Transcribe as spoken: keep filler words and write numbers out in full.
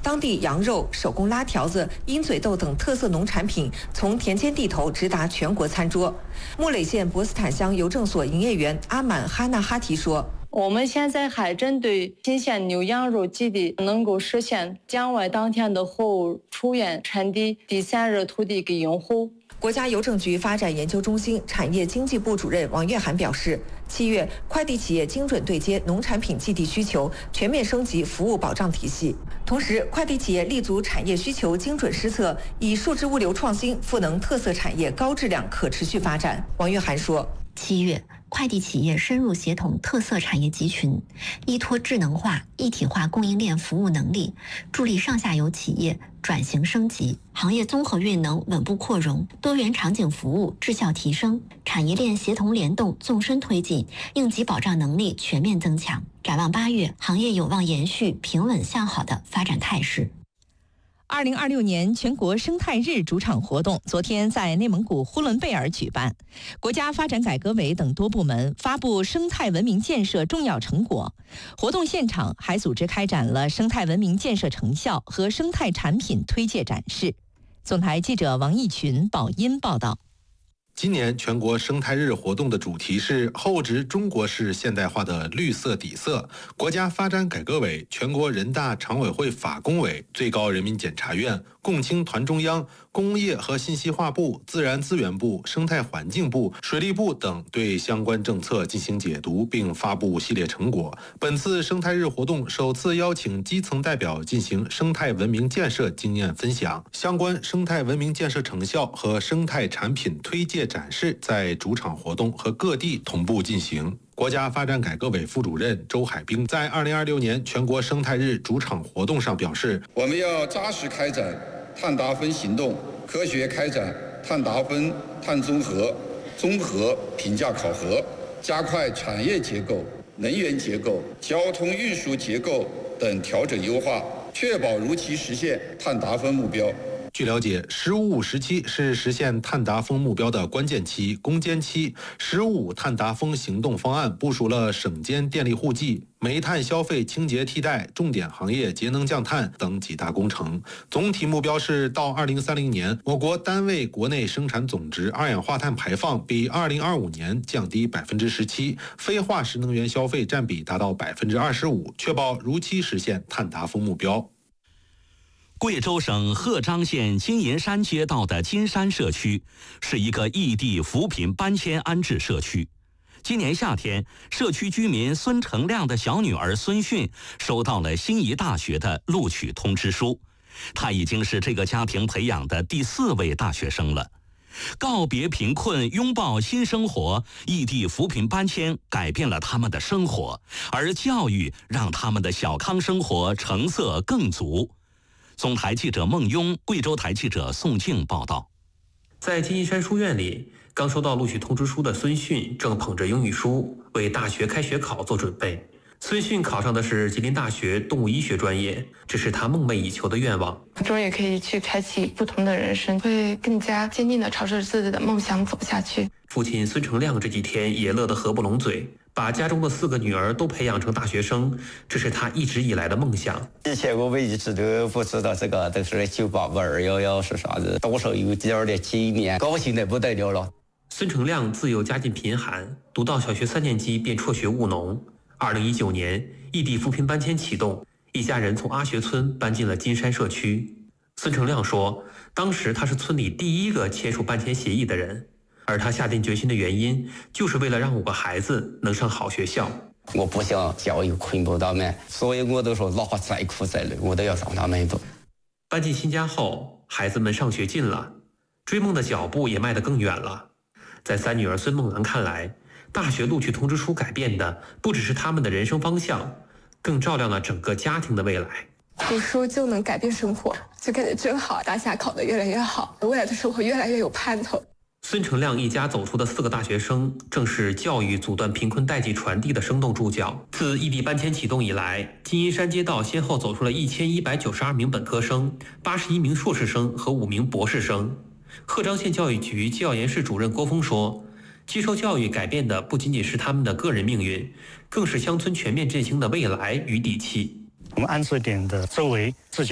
当地羊肉、手工拉条子、鹰嘴豆等特色农产品从田间地头直达全国餐桌。木垒县博斯坦乡邮政所营业员阿满哈纳哈提说。 我们现在还针对新鲜牛羊肉基地能够实现将外当天的货物出院产地第三热土地给用户。 国家邮政局发展研究中心产业经济部主任王月涵表示，七月快递企业精准对接农产品寄递需求，全面升级服务保障体系。同时，快递企业立足产业需求精准施策，以数字物流创新赋能特色产业高质量可持续发展。王月涵说， 七月快递企业深入协同特色产业集群，依托智能化、一体化供应链服务能力，助力上下游企业转型升级，行业综合运能稳步扩容，多元场景服务质效提升，产业链协同联动纵深推进，应急保障能力全面增强。展望八月，行业有望延续平稳向好的发展态势。 二零二六年全国生态日主场活动昨天在内蒙古呼伦贝尔举办，国家发展改革委等多部门发布生态文明建设重要成果。活动现场还组织开展了生态文明建设成效和生态产品推介展示。总台记者王义群、宝音报道。 今年全国生态日活动的主题是厚植中国式现代化的绿色底色。国家发展改革委、全国人大常委会法工委、最高人民检察院、共青团中央、工业和信息化部、自然资源部、生态环境部、水利部等对相关政策进行解读并发布系列成果。本次生态日活动首次邀请基层代表进行生态文明建设经验分享，相关生态文明建设成效和生态产品推介展示在主场活动和各地同步进行。国家发展改革委副主任周海兵在二零二六年全国生态日主场活动上表示， 我们要扎实开展碳达峰行动，科学开展碳达峰、碳综合、综合评价考核，加快产业结构、能源结构、交通运输结构等调整优化，确保如期实现碳达峰目标。 据了解，“十五五”时期是实现碳达峰目标的关键期、攻坚期。“十五五”碳达峰行动方案部署了省间电力户籍、煤炭消费清洁替代、重点行业节能降碳等几大工程。总体目标是到二零三零年，我国单位国内生产总值二氧化碳排放比二零二五年降低百分之十七，非化石能源消费占比达到百分之二十五，确保如期实现碳达峰目标。 贵州省鹤章县金银山街道的金山社区是一个异地扶贫搬迁安置社区。今年夏天，社区居民孙成亮的小女儿孙迅收到了心仪大学的录取通知书，她已经是这个家庭培养的第四位大学生了。告别贫困，拥抱新生活，异地扶贫搬迁改变了他们的生活，而教育让他们的小康生活成色更足。总台记者孟庸、贵州台记者宋静报道。 在金银山书院里，刚收到录取通知书的孙迅正捧着英语书为大学开学考做准备。孙迅考上的是吉林大学动物医学专业，这是他梦寐以求的愿望。 终于可以去开启不同的人生，会更加坚定地朝着自己的梦想走下去。 父亲孙成亮这几天也乐得合不拢嘴，把家中的四个女儿都培养成大学生，这是他一直以来的梦想。 以前我们一直都不知道这个都是九八五二幺幺是啥子，多少有点的纪念，高兴得不得了了。 孙成亮自幼家境贫寒，读到小学三年级便辍学务农。二零一九年，异地扶贫搬迁启动，一家人从阿学村搬进了金山社区。孙成亮说，当时他是村里第一个签署搬迁协议的人，而他下定决心的原因，就是为了让五个孩子能上好学校。 我不想教育困不到们，所以我都说哪怕再苦再累，我都要让他们读。 搬进新家后，孩子们上学近了，追梦的脚步也迈得更远了。在三女儿孙梦兰看来，大学录取通知书改变的不只是他们的人生方向，更照亮了整个家庭的未来。 读书就能改变生活，就感觉真好，大家考得越来越好，未来的生活越来越有盼头。 孙成亮一家走出的四个大学生，正是教育阻断贫困代际传递的生动注脚。自异地搬迁启动以来，金银山街道先后走出了一千一百九十二名本科生、八十一名硕士生和五名博士生。鹤章县教育局教研室主任郭峰说，接受教育改变的不仅仅是他们的个人命运，更是乡村全面振兴的未来与底气。 我们安置点的周围自己